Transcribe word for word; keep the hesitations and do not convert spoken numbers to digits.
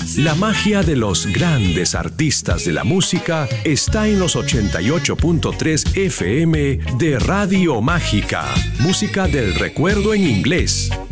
La magia de los grandes artistas de la música está en los ochenta y ocho punto tres F M de Radio Mágica. Música del recuerdo en inglés.